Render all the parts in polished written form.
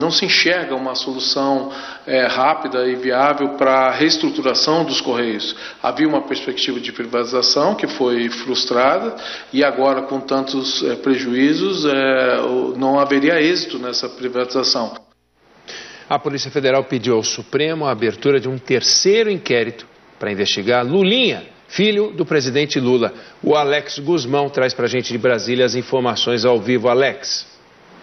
Não se enxerga uma solução rápida e viável para a reestruturação dos Correios. Havia uma perspectiva de privatização que foi frustrada e agora, com tantos prejuízos, não haveria êxito nessa privatização. A Polícia Federal pediu ao Supremo a abertura de um terceiro inquérito para investigar Lulinha, filho do presidente Lula. O Alex Guzmão traz para a gente de Brasília as informações ao vivo. Alex.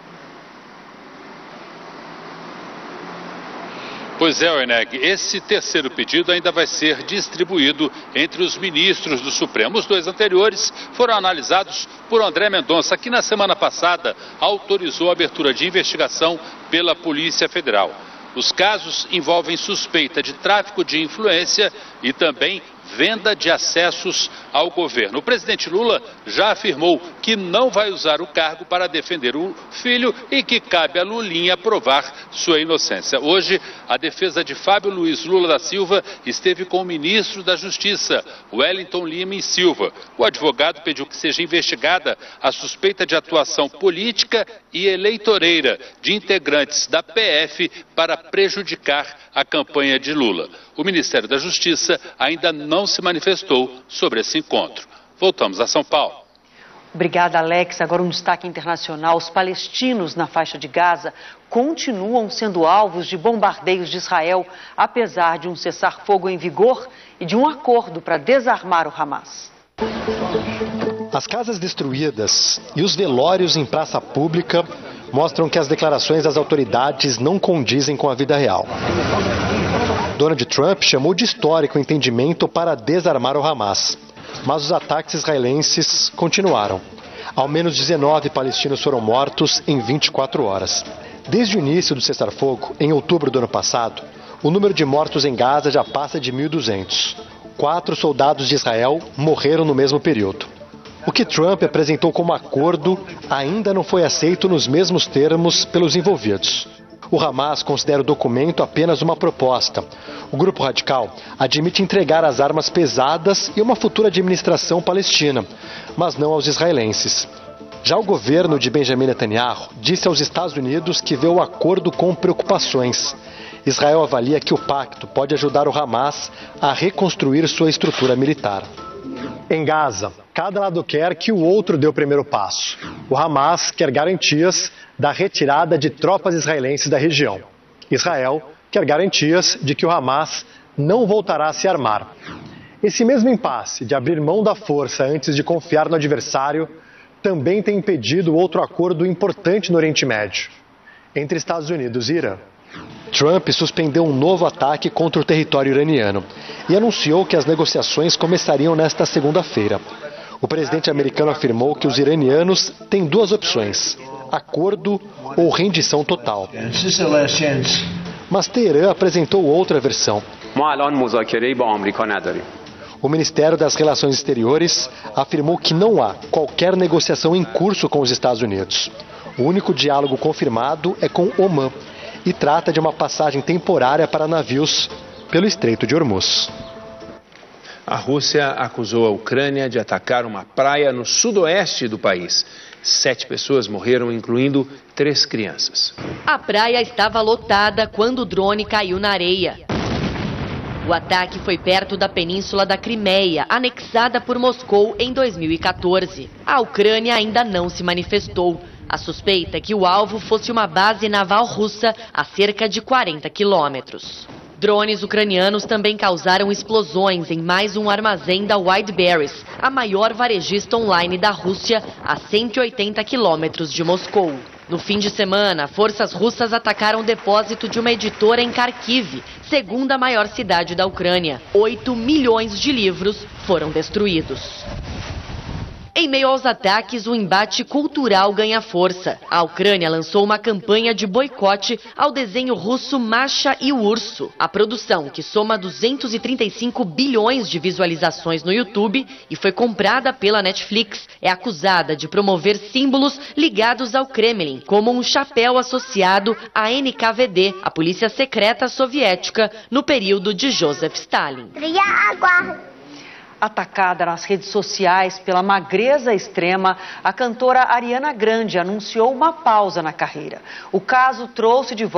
Pois é, Werneck, esse terceiro pedido ainda vai ser distribuído entre os ministros do Supremo. Os dois anteriores foram analisados por André Mendonça, que na semana passada autorizou a abertura de investigação pela Polícia Federal. Os casos envolvem suspeita de tráfico de influência e também venda de acessos ao governo. O presidente Lula já afirmou que não vai usar o cargo para defender o filho e que cabe a Lulinha provar sua inocência. Hoje, a defesa de Fábio Luiz Lula da Silva esteve com o ministro da Justiça, Wellington Lima e Silva. O advogado pediu que seja investigada a suspeita de atuação política e eleitoreira de integrantes da PF para prejudicar a campanha de Lula. O Ministério da Justiça ainda não se manifestou sobre esse encontro. Voltamos a São Paulo. Obrigada, Alex. Agora um destaque internacional. Os palestinos na faixa de Gaza continuam sendo alvos de bombardeios de Israel, apesar de um cessar-fogo em vigor e de um acordo para desarmar o Hamas. As casas destruídas e os velórios em praça pública mostram que as declarações das autoridades não condizem com a vida real. Donald Trump chamou de histórico o entendimento para desarmar o Hamas. Mas os ataques israelenses continuaram. Ao menos 19 palestinos foram mortos em 24 horas. Desde o início do cessar-fogo, em outubro do ano passado, o número de mortos em Gaza já passa de 1.200. 4 soldados de Israel morreram no mesmo período. O que Trump apresentou como acordo ainda não foi aceito nos mesmos termos pelos envolvidos. O Hamas considera o documento apenas uma proposta. O grupo radical admite entregar as armas pesadas e uma futura administração palestina, mas não aos israelenses. Já o governo de Benjamin Netanyahu disse aos Estados Unidos que vê o acordo com preocupações. Israel avalia que o pacto pode ajudar o Hamas a reconstruir sua estrutura militar. Em Gaza, cada lado quer que o outro dê o primeiro passo. O Hamas quer garantias da retirada de tropas israelenses da região. Israel quer garantias de que o Hamas não voltará a se armar. Esse mesmo impasse de abrir mão da força antes de confiar no adversário também tem impedido outro acordo importante no Oriente Médio, entre Estados Unidos e Irã. Trump suspendeu um novo ataque contra o território iraniano e anunciou que as negociações começariam nesta segunda-feira. O presidente americano afirmou que os iranianos têm duas opções: acordo ou rendição total. Mas Teherã apresentou outra versão. O Ministério das Relações Exteriores afirmou que não há qualquer negociação em curso com os Estados Unidos. O único diálogo confirmado é com Omã e trata de uma passagem temporária para navios pelo Estreito de Hormuz. A Rússia acusou a Ucrânia de atacar uma praia no sudoeste do país. 7 pessoas morreram, incluindo 3 crianças. A praia estava lotada quando o drone caiu na areia. O ataque foi perto da península da Crimeia, anexada por Moscou em 2014. A Ucrânia ainda não se manifestou. A suspeita é que o alvo fosse uma base naval russa a cerca de 40 quilômetros. Drones ucranianos também causaram explosões em mais um armazém da Wildberries, a maior varejista online da Rússia, a 180 quilômetros de Moscou. No fim de semana, forças russas atacaram o depósito de uma editora em Kharkiv, segunda maior cidade da Ucrânia. 8 milhões de livros foram destruídos. Em meio aos ataques, o embate cultural ganha força. A Ucrânia lançou uma campanha de boicote ao desenho russo Masha e o Urso. A produção, que soma 235 bilhões de visualizações no YouTube e foi comprada pela Netflix, é acusada de promover símbolos ligados ao Kremlin, como um chapéu associado à NKVD, a polícia secreta soviética, no período de Joseph Stalin. Atacada nas redes sociais pela magreza extrema, a cantora Ariana Grande anunciou uma pausa na carreira. O caso trouxe de volta